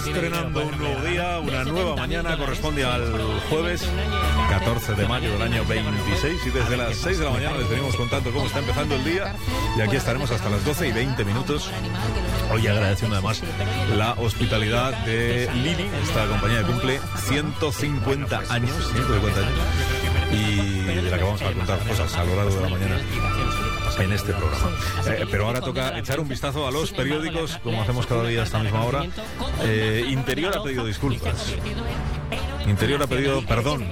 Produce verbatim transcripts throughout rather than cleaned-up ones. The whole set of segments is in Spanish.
estrenando un nuevo día, una nueva mañana, corresponde al jueves catorce de mayo del año veintiséis y desde las seis de la mañana les venimos contando cómo está empezando el día y aquí estaremos hasta las doce y veinte minutos. Hoy agradeciendo además la hospitalidad de Lini, esta compañía que cumple ciento cincuenta años, ciento cincuenta años, y de la que vamos a contar cosas a lo largo de la mañana en este programa. Eh, pero ahora toca echar un vistazo a los periódicos, como hacemos cada día a esta misma hora. Eh, Interior ha pedido disculpas. Interior ha pedido perdón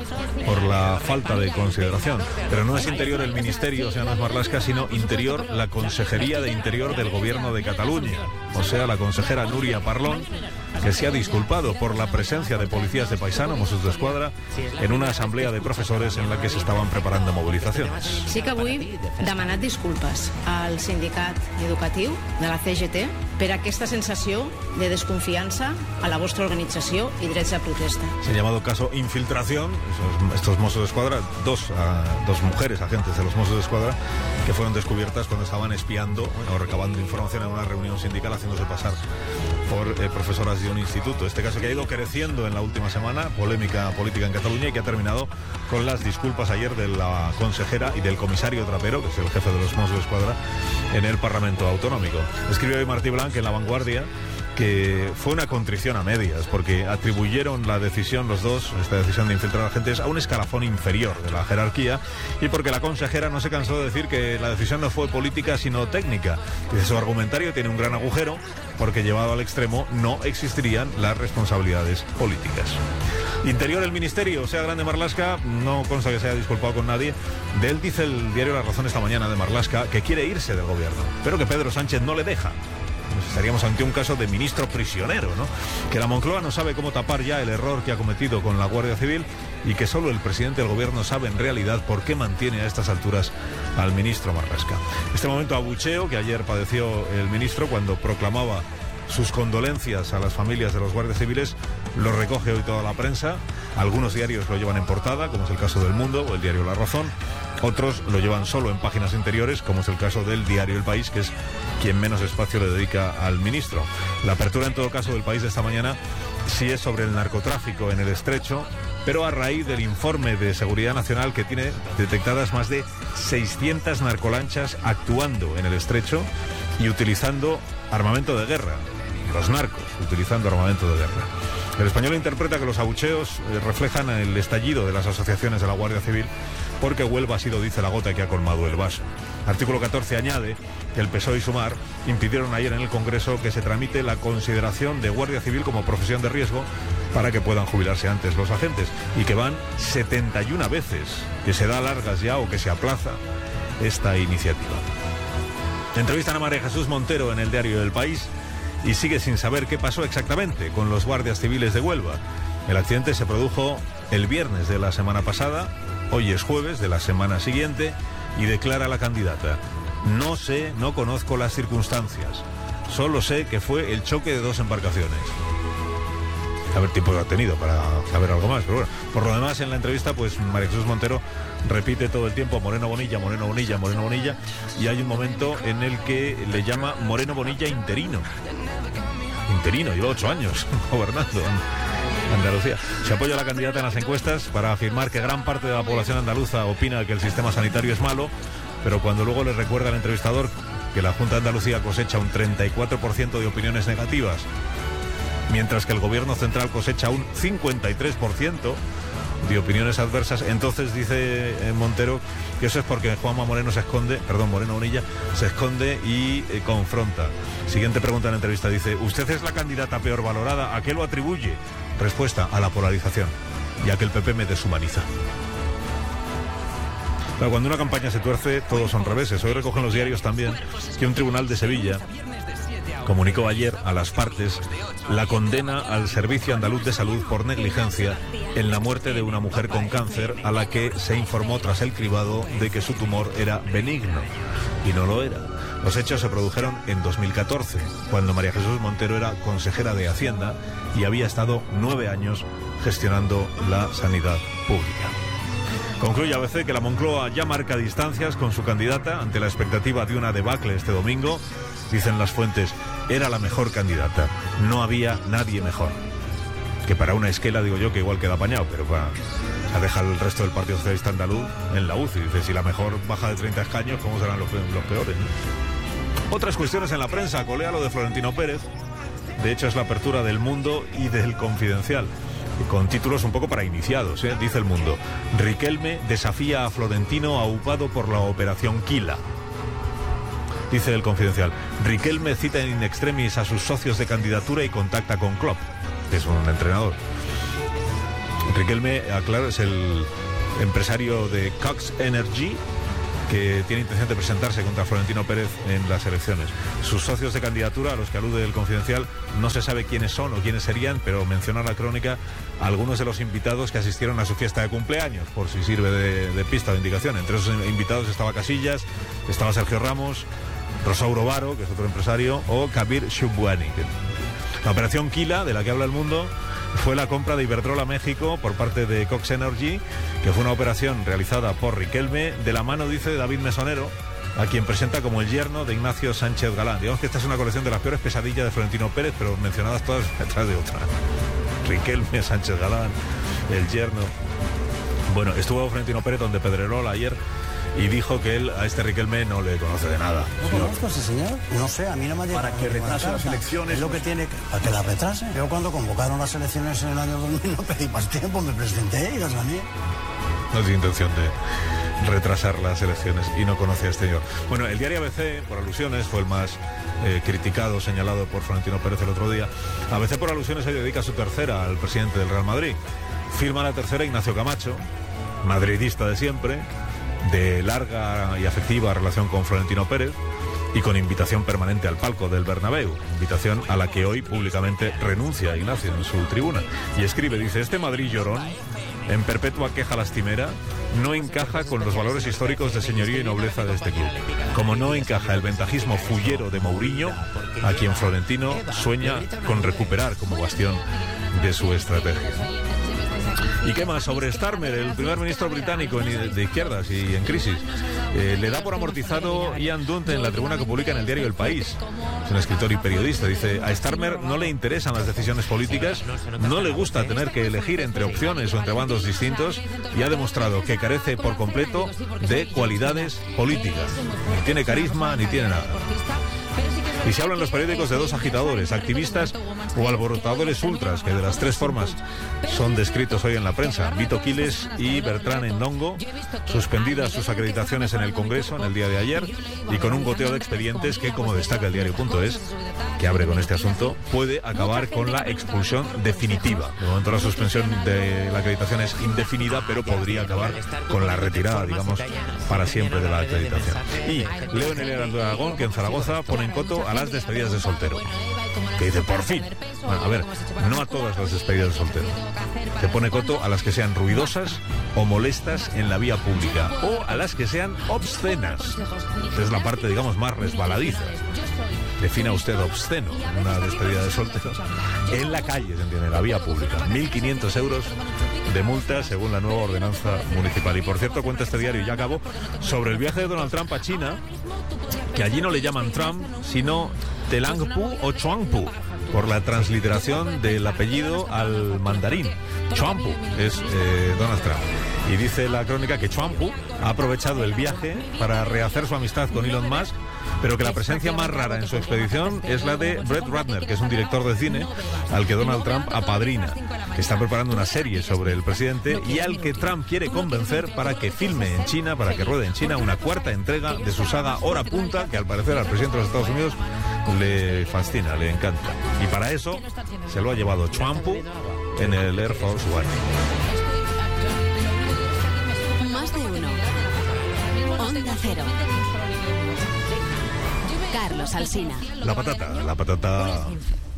por la falta de consideración. Pero no es Interior el Ministerio, o sea, no es Marlaska, sino Interior, la Consejería de Interior del Gobierno de Cataluña. O sea, la consejera Núria Parlon, que se ha disculpado por la presencia de policías de paisano, Mossos d'Esquadra, en una asamblea de profesores en la que se estaban preparando movilizaciones. Sí que avui demanat disculpes al sindicat educatiu de la C G T per aquesta sensació de desconfiança a la vostra organització i drets de protesta. Se ha llamado caso infiltración, esos, estos Mossos d'Esquadra, dos, uh, dos mujeres agentes de los Mossos d'Esquadra que fueron descubiertas cuando estaban espiando o recabando información en una reunión sindical haciéndose pasar por eh, profesoras de un instituto. Este caso que ha ido creciendo en la última semana, polémica política en Cataluña, y que ha terminado con las disculpas ayer de la consejera y del comisario Trapero, que es el jefe de los Mossos d'Esquadra, en el Parlamento Autonómico. Escribe hoy Martí Blanc en La Vanguardia que fue una contrición a medias, porque atribuyeron la decisión, los dos, esta decisión de infiltrar agentes, a un escalafón inferior de la jerarquía, y porque la consejera no se cansó de decir que la decisión no fue política sino técnica. Y su argumentario tiene un gran agujero, porque llevado al extremo no existirían las responsabilidades políticas. Interior, el Ministerio, sea grande Marlaska, no consta que se haya disculpado con nadie. De él dice el diario La Razón esta mañana de Marlaska que quiere irse del gobierno, pero que Pedro Sánchez no le deja. Estaríamos ante un caso de ministro prisionero, ¿no? Que la Moncloa no sabe cómo tapar ya el error que ha cometido con la Guardia Civil y que solo el presidente del gobierno sabe en realidad por qué mantiene a estas alturas al ministro Marlaska. Este momento abucheo que ayer padeció el ministro cuando proclamaba sus condolencias a las familias de los guardias civiles lo recoge hoy toda la prensa. Algunos diarios lo llevan en portada, como es el caso del Mundo o el diario La Razón. Otros lo llevan solo en páginas interiores, como es el caso del diario El País, que es quien menos espacio le dedica al ministro. La apertura, en todo caso, del País de esta mañana sí es sobre el narcotráfico en el Estrecho, pero a raíz del informe de Seguridad Nacional que tiene detectadas más de seiscientas narcolanchas actuando en el Estrecho y utilizando armamento de guerra. Los narcos utilizando armamento de guerra. El Español interpreta que los abucheos eh, reflejan el estallido de las asociaciones de la Guardia Civil, porque Huelva ha sido, dice, la gota que ha colmado el vaso. Artículo catorce añade que el P S O E y Sumar impidieron ayer en el Congreso que se tramite la consideración de Guardia Civil como profesión de riesgo para que puedan jubilarse antes los agentes, y que van setenta y una veces que se da largas ya o que se aplaza esta iniciativa. Entrevistan a María Jesús Montero en el diario El País y sigue sin saber qué pasó exactamente con los guardias civiles de Huelva. El accidente se produjo el viernes de la semana pasada, hoy es jueves de la semana siguiente, y declara la candidata: no sé, no conozco las circunstancias, solo sé que fue el choque de dos embarcaciones. A ver, tiempo ha tenido para saber algo más, pero bueno, por lo demás en la entrevista pues María Jesús Montero repite todo el tiempo Moreno Bonilla, Moreno Bonilla, Moreno Bonilla, y hay un momento en el que le llama Moreno Bonilla interino. Interino, lleva ocho años gobernando en Andalucía. Se apoya a la candidata en las encuestas para afirmar que gran parte de la población andaluza opina que el sistema sanitario es malo, pero cuando luego le recuerda al entrevistador que la Junta de Andalucía cosecha un treinta y cuatro por ciento de opiniones negativas, mientras que el gobierno central cosecha un cincuenta y tres por ciento de opiniones adversas, entonces dice Montero que eso es porque Juanma Moreno se esconde, perdón, Moreno Bonilla, se esconde y eh, confronta. Siguiente pregunta en la entrevista, dice: ¿usted es la candidata peor valorada? ¿A qué lo atribuye? Respuesta: a la polarización, ya que el P P me deshumaniza. Pero cuando una campaña se tuerce, todos son reveses. Hoy recogen los diarios también que un tribunal de Sevilla comunicó ayer a las partes la condena al Servicio Andaluz de Salud por negligencia en la muerte de una mujer con cáncer a la que se informó tras el cribado de que su tumor era benigno, y no lo era. Los hechos se produjeron en dos mil catorce, cuando María Jesús Montero era consejera de Hacienda y había estado nueve años gestionando la sanidad pública. Concluye A B C que la Moncloa ya marca distancias con su candidata ante la expectativa de una debacle este domingo. Dicen las fuentes era la mejor candidata. No había nadie mejor. Que para una esquela, digo yo, que igual queda apañado, pero para... deja el resto del Partido Socialista Andaluz en la U C I. Dice, si la mejor baja de treinta escaños, ¿cómo serán los, los peores? ¿no? Otras cuestiones en la prensa. Colea lo de Florentino Pérez. De hecho, es la apertura del Mundo y del Confidencial, con títulos un poco para iniciados, ¿eh? Dice el Mundo: Riquelme desafía a Florentino aupado por la operación Quila. Dice el Confidencial: Riquelme cita in extremis a sus socios de candidatura y contacta con Klopp, que es un entrenador. Riquelme, aclaro, es el empresario de Cox Energy, que tiene intención de presentarse contra Florentino Pérez en las elecciones. Sus socios de candidatura, a los que alude el Confidencial, no se sabe quiénes son o quiénes serían, pero menciona la crónica a algunos de los invitados que asistieron a su fiesta de cumpleaños, por si sirve de, de pista o de indicación. Entre esos invitados estaba Casillas, estaba Sergio Ramos, Rosauro Varo, que es otro empresario, o Kabir Shubwani. La operación Quila, de la que habla el Mundo, fue la compra de Iberdrola México por parte de Cox Energy, que fue una operación realizada por Riquelme de la mano, dice, de David Mesonero, a quien presenta como el yerno de Ignacio Sánchez Galán. Digamos que esta es una colección de las peores pesadillas de Florentino Pérez, pero mencionadas todas detrás de otra. Riquelme, Sánchez Galán, el yerno. Bueno, estuvo Florentino Pérez donde Pedrerola ayer y dijo que él a este Riquelme no le conoce de nada. ¿No conozco a ese señor? No sé, a mí no me ha llegado. Para que retrase las elecciones. Es lo que tiene que... Para que las retrase. Yo cuando convocaron las elecciones en el año dos mil no pedí más tiempo, me presenté y las gané. No tiene intención de retrasar las elecciones y no conoce a este señor. Bueno, el diario A B C, por alusiones, fue el más eh, criticado, señalado por Florentino Pérez el otro día. A B C, por alusiones, se dedica su tercera al presidente del Real Madrid. Firma la tercera Ignacio Camacho, madridista de siempre, de larga y afectiva relación con Florentino Pérez y con invitación permanente al palco del Bernabéu, invitación a la que hoy públicamente renuncia Ignacio en su tribuna. Y escribe, dice, este Madrid llorón, en perpetua queja lastimera, no encaja con los valores históricos de señoría y nobleza de este club, como no encaja el ventajismo fullero de Mourinho, a quien Florentino sueña con recuperar como bastión de su estrategia. ¿Y qué más? Sobre Starmer, el primer ministro británico de izquierdas y en crisis. Eh, le da por amortizado Ian Dunte en la tribuna que publica en el diario El País. Es un escritor y periodista. Dice, a Starmer no le interesan las decisiones políticas, no le gusta tener que elegir entre opciones o entre bandos distintos y ha demostrado que carece por completo de cualidades políticas. Ni tiene carisma, ni tiene nada. Y se habla en los periódicos de dos agitadores, activistas o alborotadores ultras, que de las tres formas son descritos hoy en la prensa. Vito Quiles y Bertrán Endongo, suspendidas sus acreditaciones en el Congreso en el día de ayer y con un goteo de expedientes que, como destaca el diario.es, que abre con este asunto, puede acabar con la expulsión definitiva. De momento la suspensión de la acreditación es indefinida, pero podría acabar con la retirada, digamos, para siempre de la acreditación. Y leo en el Heraldo de Aragón que en Zaragoza ponen coto a las despedidas de soltero. Que dice, por fin. Bueno, a ver, no a todas las despedidas de soltero. Se pone coto a las que sean ruidosas o molestas en la vía pública, o a las que sean obscenas. Es la parte, digamos, más resbaladiza. Defina usted obsceno en una despedida de soltero. En la calle, ¿se entiende? En la vía pública. mil quinientos euros de multa según la nueva ordenanza municipal. Y por cierto, cuenta este diario, y ya acabó, sobre el viaje de Donald Trump a China, que allí no le llaman Trump, sino Telangpu o Chuangpu, por la transliteración del apellido al mandarín. Chuangpu es eh, Donald Trump. Y dice la crónica que Chuangpu ha aprovechado el viaje para rehacer su amistad con Elon Musk, pero que la presencia más rara en su expedición es la de Brett Ratner, que es un director de cine al que Donald Trump apadrina, que está preparando una serie sobre el presidente y al que Trump quiere convencer para que filme en China, para que ruede en China una cuarta entrega de su saga Hora Punta, que al parecer al presidente de los Estados Unidos le fascina, le encanta. Y para eso se lo ha llevado Chuangpu en el Air Force One. Más de uno. Onda Cero. Carlos Alsina. La patata, la patata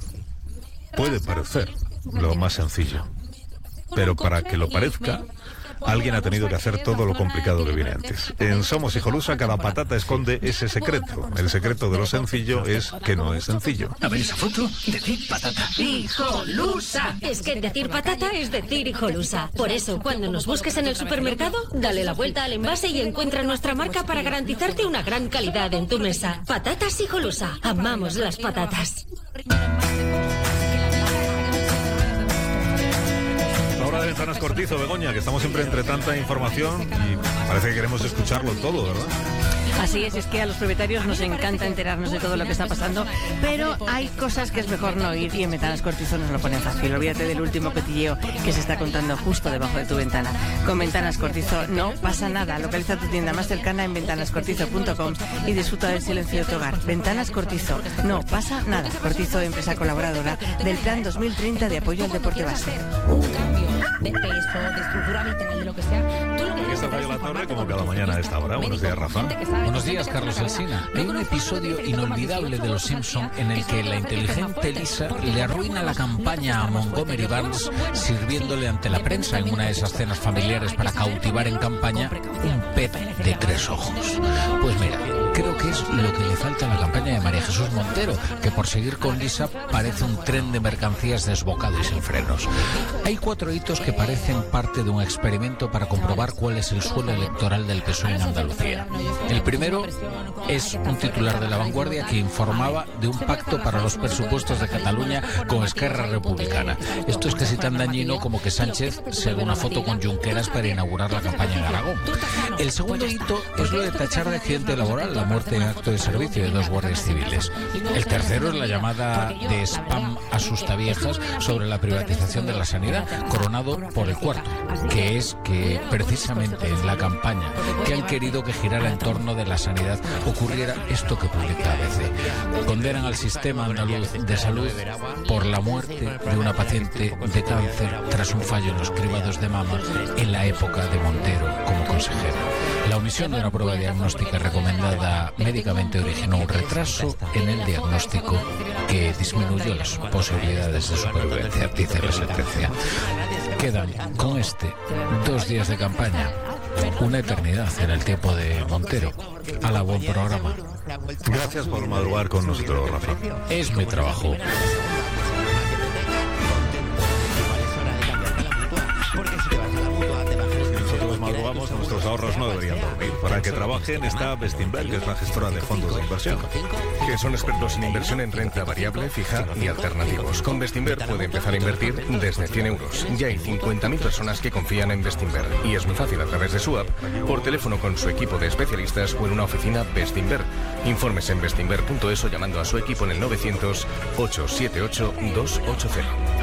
puede parecer lo más sencillo, pero para que lo parezca alguien ha tenido que hacer todo lo complicado que viene antes. En Somos Hijolusa, cada patata esconde ese secreto. El secreto de lo sencillo es que no es sencillo. A ver esa foto, decir patata. ¡Hijolusa! Es que decir patata es decir hijolusa. Por eso, cuando nos busques en el supermercado, dale la vuelta al envase y encuentra nuestra marca para garantizarte una gran calidad en tu mesa. Patatas Hijolusa. Amamos las patatas. Ahora de Ventanas Cortizo, Begoña, que estamos siempre entre tanta información y parece que queremos escucharlo todo, ¿verdad? Así es, es que a los propietarios nos encanta enterarnos de todo lo que está pasando, pero hay cosas que es mejor no oír y en Ventanas Cortizo nos lo ponen fácil. Olvídate del último cotilleo que se está contando justo debajo de tu ventana. Con Ventanas Cortizo no pasa nada. Localiza tu tienda más cercana en ventanas cortizo punto com y disfruta del silencio de tu hogar. Ventanas Cortizo, no pasa nada. Cortizo, empresa colaboradora del Plan dos mil treinta de apoyo al deporte base. Un cambio de peso, de estructura vital, de lo que sea. Tú lo que Aquí está Radio La Torre, como cada mañana a esta hora. Buenos días, Rafa. Buenos días, Carlos Alsina. Hay un episodio inolvidable de Los Simpson en el que la inteligente Lisa le arruina la campaña a Montgomery Burns sirviéndole ante la prensa en una de esas cenas familiares para cautivar en campaña un pez de tres ojos. Pues mira, creo que es lo que le falta a la campaña de María Jesús Montero, que por seguir con Lisa parece un tren de mercancías desbocado y sin frenos. Hay cuatro hitos que parecen parte de un experimento para comprobar cuál es el suelo electoral del P S O E en Andalucía. El primero es un titular de La Vanguardia que informaba de un pacto para los presupuestos de Cataluña con Esquerra Republicana. Esto es casi tan dañino como que Sánchez se haga una foto con Junqueras para inaugurar la campaña en Aragón. El segundo hito es lo de tachar de accidente laboral la muerte en acto de servicio de dos guardias civiles. El tercero es la llamada de spam asustaviejas sobre la privatización de la sanidad, coronado por el cuarto, que es que precisamente en la campaña que han querido que girara en torno de la sanidad ocurriera esto que publica A B C. Condenan al sistema andaluz de salud por la muerte de una paciente de cáncer tras un fallo en los cribados de mama en la época de Montero como consejero. La omisión de una prueba diagnóstica recomendada médicamente originó un retraso en el diagnóstico que disminuyó las posibilidades de supervivencia, dice la sentencia. Quedan con este dos días de campaña, una eternidad en el tiempo de Montero. A la buen programa. Gracias por madrugar con nosotros, Rafa. Es mi trabajo. Madrugamos, nuestros ahorros no deberían dormir. Para que trabajen está Bestinver, que es la gestora de fondos de inversión, que son expertos en inversión en renta variable, fija y alternativos. Con Bestinver puede empezar a invertir desde cien euros. Ya hay cincuenta mil personas que confían en Bestinver y es muy fácil a través de su app, por teléfono con su equipo de especialistas o en una oficina Bestinver. Informes en bestinver punto es o llamando a su equipo en el novecientos, ochocientos setenta y ocho, doscientos ochenta.